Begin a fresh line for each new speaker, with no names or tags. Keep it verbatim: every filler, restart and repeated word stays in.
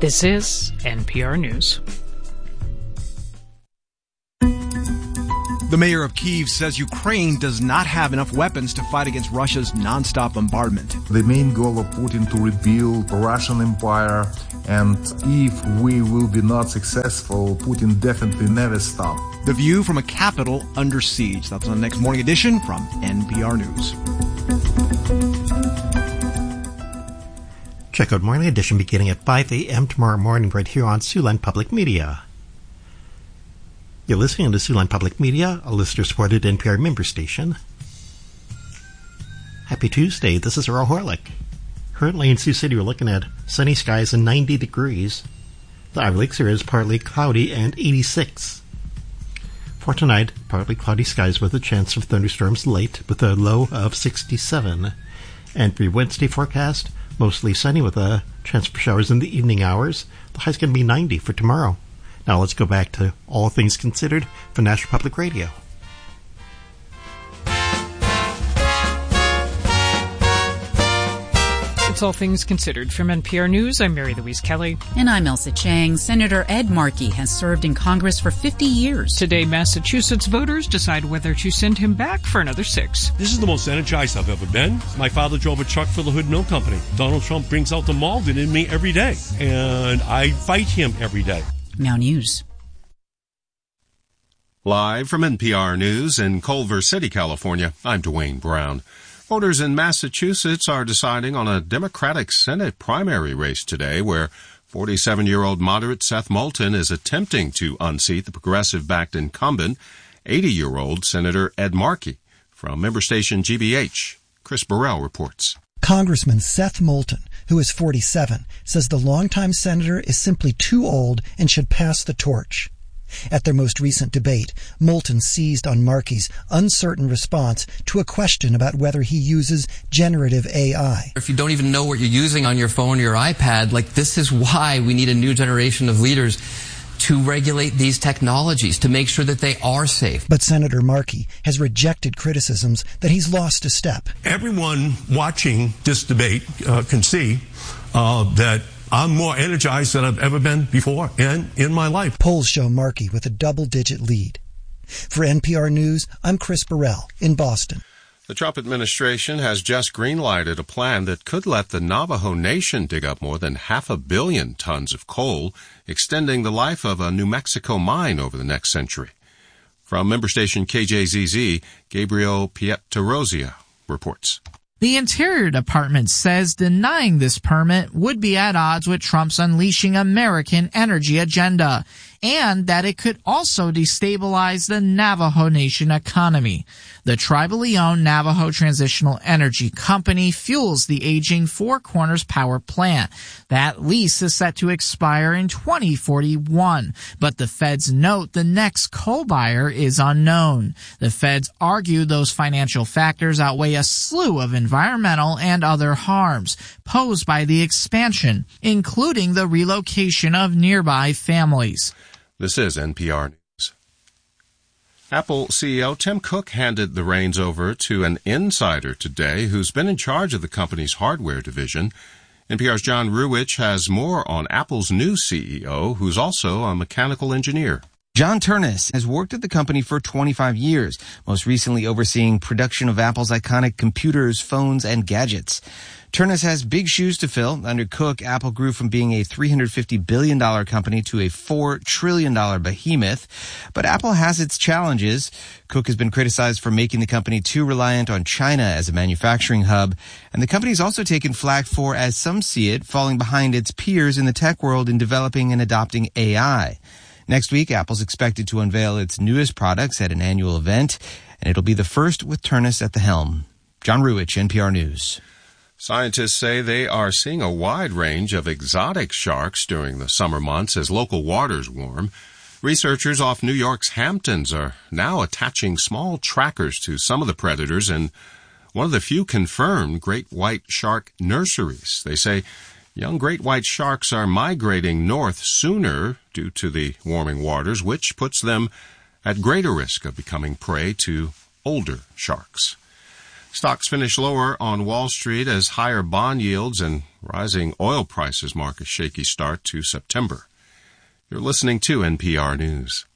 This is N P R News.
The mayor of Kyiv says Ukraine does not have enough weapons to fight against Russia's nonstop bombardment.
The main goal of Putin to rebuild the Russian Empire, and if we will be not successful, Putin definitely never stop.
The view from a capital under siege. That's on the next morning edition from N P R News.
Check out Morning Edition beginning at five a.m. tomorrow morning right here on Siouxland Public Media. You're listening to Siouxland Public Media, a listener-supported N P R member station. Happy Tuesday, this is Earl Horlick. Currently in Sioux City, we're looking at sunny skies and ninety degrees. The Ivy Lakes area is partly cloudy and eighty-six. For tonight, partly cloudy skies with a chance of thunderstorms late with a low of sixty-seven. And for your Wednesday forecast, mostly sunny with a chance for showers in the evening hours. The high's going to be ninety for tomorrow. Now let's go back to All Things Considered for National Public Radio.
It's All Things Considered from N P R News. I'm Mary Louise Kelly.
And I'm Elsa Chang. Senator Ed Markey has served in Congress for fifty years.
Today, Massachusetts voters decide whether to send him back for another six.
This is the most energized I've ever been. My father drove a truck for the Hood Mill Company. Donald Trump brings out the Malden in me every day, and I fight him every day.
Now News.
Live from N P R News in Culver City, California, I'm Dwayne Brown. Voters in Massachusetts are deciding on a Democratic Senate primary race today where forty-seven-year-old moderate Seth Moulton is attempting to unseat the progressive-backed incumbent, eighty-year-old Senator Ed Markey. From member station G B H, Chris Burrell reports.
Congressman Seth Moulton, who is forty-seven, says the longtime senator is simply too old and should pass the torch. At their most recent debate, Moulton seized on Markey's uncertain response to a question about whether he uses generative A I.
If you don't even know what you're using on your phone or your iPad, like this is why we need a new generation of leaders to regulate these technologies, to make sure that they are safe.
But Senator Markey has rejected criticisms that he's lost a step.
Everyone watching this debate uh, can see uh, that I'm more energized than I've ever been before and in my life.
Polls show Markey with a double-digit lead. For N P R News, I'm Chris Burrell in Boston.
The Trump administration has just greenlighted a plan that could let the Navajo Nation dig up more than half a billion tons of coal, extending the life of a New Mexico mine over the next century. From member station K J Z Z, Gabriel Pietrozia reports.
The Interior Department says denying this permit would be at odds with Trump's unleashing American energy agenda, and that it could also destabilize the Navajo Nation economy. The tribally owned Navajo Transitional Energy Company fuels the aging Four Corners power plant. That lease is set to expire in twenty forty-one, but the feds note the next coal buyer is unknown. The feds argue those financial factors outweigh a slew of environmental and other harms posed by the expansion, including the relocation of nearby families.
This is N P R News. Apple C E O Tim Cook handed the reins over to an insider today who's been in charge of the company's hardware division. N P R's John Ruwitch has more on Apple's new C E O, who's also a mechanical engineer.
John Ternus has worked at the company for twenty-five years, most recently overseeing production of Apple's iconic computers, phones, and gadgets. Ternus has big shoes to fill. Under Cook, Apple grew from being a three hundred fifty billion dollars company to a four trillion dollars behemoth. But Apple has its challenges. Cook has been criticized for making the company too reliant on China as a manufacturing hub. And the company's also taken flack for, as some see it, falling behind its peers in the tech world in developing and adopting A I. Next week, Apple's expected to unveil its newest products at an annual event, and it'll be the first with Ternus at the helm. John Ruwitch, N P R News.
Scientists say they are seeing a wide range of exotic sharks during the summer months as local waters warm. Researchers off New York's Hamptons are now attaching small trackers to some of the predators in one of the few confirmed great white shark nurseries. They say young great white sharks are migrating north sooner due to the warming waters, which puts them at greater risk of becoming prey to older sharks. Stocks finish lower on Wall Street as higher bond yields and rising oil prices mark a shaky start to September. You're listening to N P R News.